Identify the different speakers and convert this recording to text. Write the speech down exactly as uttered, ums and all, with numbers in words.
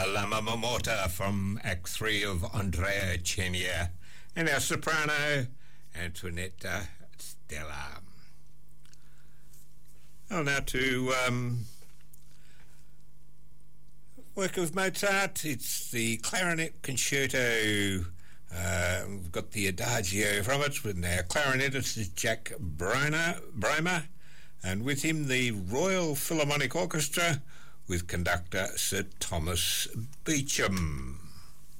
Speaker 1: La Mamma Morta from Act three of Andrea Chenier, and our soprano, Antoinetta Stella. Well, now to um, work of Mozart. It's the Clarinet Concerto. Uh, we've got the Adagio from it, with our clarinetist is Jack Bremer, Bremer, and with him the Royal Philharmonic Orchestra with conductor Sir Thomas Beecham.